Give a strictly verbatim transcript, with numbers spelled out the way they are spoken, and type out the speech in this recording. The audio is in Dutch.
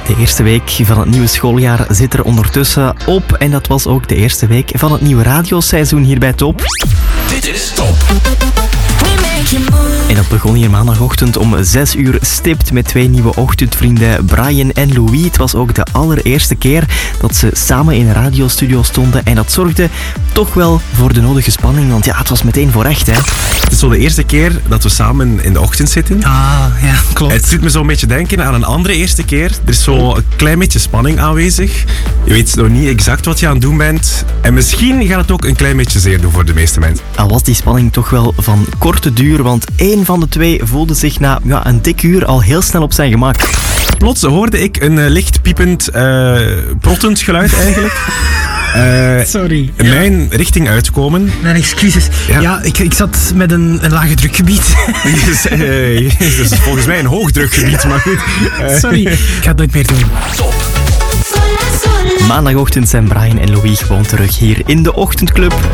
De eerste week van het nieuwe schooljaar zit er ondertussen op. En dat was ook de eerste week van het nieuwe radioseizoen hier bij Top. Dit is Top. En dat begon hier maandagochtend om zes uur stipt met twee nieuwe ochtendvrienden, Brian en Louis. Het was ook de allereerste keer dat ze samen in een radiostudio stonden. En dat zorgde toch wel voor de nodige spanning, want ja, het was meteen voor echt, hè. Het is zo de eerste keer dat we samen in de ochtend zitten. Ah, ja, klopt. Het doet me zo'n beetje denken aan een andere eerste keer. Er is zo een klein beetje spanning aanwezig. Je weet nog niet exact wat je aan het doen bent. En misschien gaat het ook een klein beetje zeer doen voor de meeste mensen. Al was die spanning toch wel van korte duur, want één van de twee voelde zich na ja, een dik uur al heel snel op zijn gemak. Plots hoorde ik een uh, licht piepend, uh, prottend geluid eigenlijk. Uh, Sorry. Mijn ja. richting uitkomen. Mijn excuses. Ja, ja ik, ik zat met een, een lage drukgebied. dus, uh, dus volgens mij een hoogdrukgebied, maar goed. Uh, Sorry, ik ga het nooit meer doen. Top. Maandagochtend zijn Brian en Louis gewoon terug hier in de Ochtendclub.